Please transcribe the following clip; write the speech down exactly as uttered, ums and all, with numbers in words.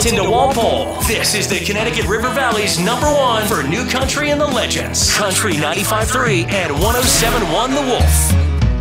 Hamilton to Walpole. This is the Connecticut River Valley's number one for new country and the legends. Country ninety-five point three and one oh seven point one The Wolf.